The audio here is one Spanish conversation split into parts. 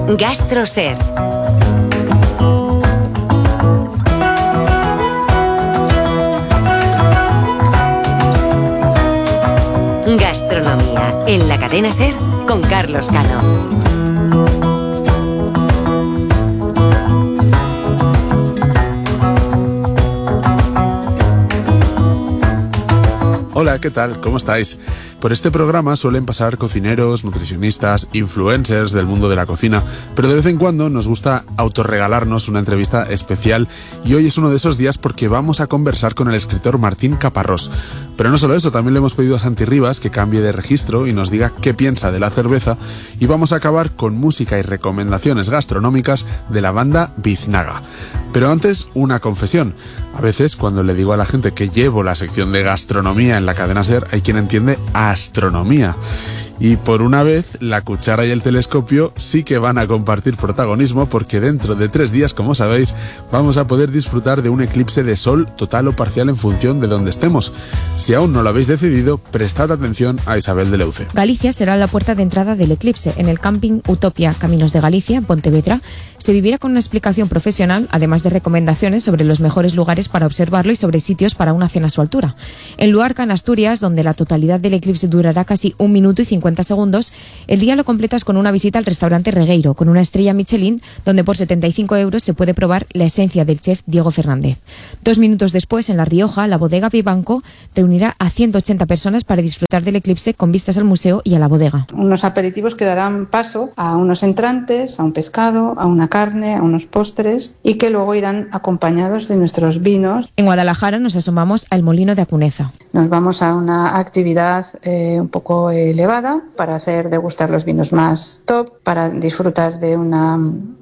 GastroSer. Gastronomía en la cadena SER con Carlos Cano. Hola, ¿qué tal? ¿Cómo estáis? Por este programa suelen pasar cocineros, nutricionistas, influencers del mundo de la cocina, pero de vez en cuando nos gusta autorregalarnos una entrevista especial y hoy es uno de esos días porque vamos a conversar con el escritor Martín Caparrós. Pero no solo eso, también le hemos pedido a Santi Rivas que cambie de registro y nos diga qué piensa de la cerveza y vamos a acabar con música y recomendaciones gastronómicas de la banda Biznaga. Pero antes, una confesión. A veces, cuando le digo a la gente que llevo la sección de gastronomía en la cadena SER, hay quien entiende astronomía. Y por una vez, la cuchara y el telescopio sí que van a compartir protagonismo porque dentro de 3 días, como sabéis, vamos a poder disfrutar de un eclipse de sol total o parcial en función de donde estemos. Si aún no lo habéis decidido, prestad atención a Isabel de Leuce. Galicia será la puerta de entrada del eclipse. En el camping Utopia Caminos de Galicia, en Pontevedra, se vivirá con una explicación profesional, además de recomendaciones sobre los mejores lugares para observarlo y sobre sitios para una cena a su altura. En Luarca, en Asturias, donde la totalidad del eclipse durará casi 1 minuto y 50 segundos, el día lo completas con una visita al restaurante Regueiro, con una estrella Michelin, donde por 75 euros se puede probar la esencia del chef Diego Fernández. 2 minutos después, en La Rioja, la bodega Vivanco reunirá a 180 personas para disfrutar del eclipse con vistas al museo y a la bodega. Unos aperitivos que darán paso a unos entrantes, a un pescado, a una carne, a unos postres y que luego irán acompañados de nuestros vinos. En Guadalajara nos asomamos al Molino de Acuneza. Nos vamos a una actividad un poco elevada para hacer degustar los vinos más top, para disfrutar de una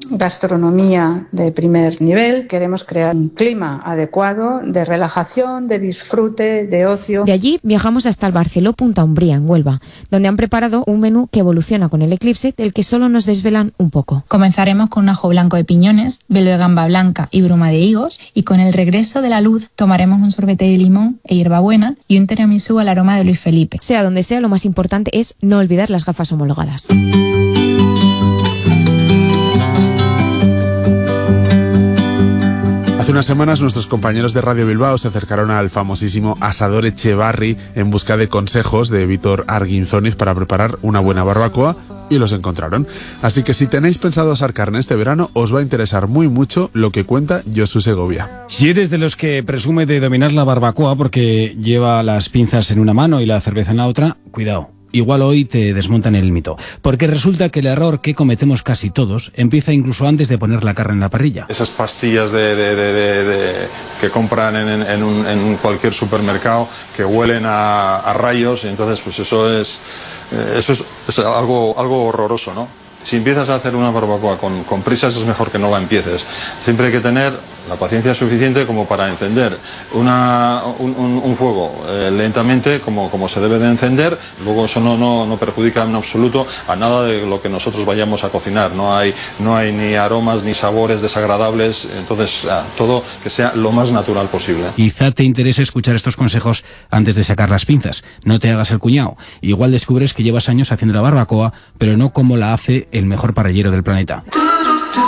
gastronomía de primer nivel. Queremos crear un clima adecuado de relajación, de disfrute, de ocio. De allí viajamos hasta el Barceló Punta Umbría, en Huelva, donde han preparado un menú que evoluciona con el eclipse, del que solo nos desvelan un poco. Comenzaremos con un ajo blanco de piñones, velo de gamba blanca y bruma de higos, y con el regreso de la luz tomaremos un sorbete de limón e hierbabuena y un tiramisú al aroma de Luis Felipe. Sea donde sea, lo más importante es no olvidar las gafas homologadas. Hace unas semanas nuestros compañeros de Radio Bilbao se acercaron al famosísimo Asador Echevarri en busca de consejos de Víctor Arguinzoniz para preparar una buena barbacoa y los encontraron. Así que si tenéis pensado asar carne este verano, os va a interesar muy mucho lo que cuenta Josu Segovia. Si eres de los que presume de dominar la barbacoa porque lleva las pinzas en una mano y la cerveza en la otra, cuidado. Igual hoy te desmontan el mito, porque resulta que el error que cometemos casi todos empieza incluso antes de poner la carne en la parrilla. Esas pastillas que compran en cualquier supermercado que huelen a rayos, y entonces pues eso es algo horroroso, ¿no? Si empiezas a hacer una barbacoa con prisas, es mejor que no la empieces. Siempre hay que tener la paciencia suficiente como para encender un fuego lentamente como se debe de encender. Luego eso no perjudica en absoluto a nada de lo que nosotros vayamos a cocinar. No hay ni aromas ni sabores desagradables, entonces todo que sea lo más natural posible. Quizá te interese escuchar estos consejos antes de sacar las pinzas. No te hagas el cuñado. Igual descubres que llevas años haciendo la barbacoa, pero no como la hace el mejor parrillero del planeta.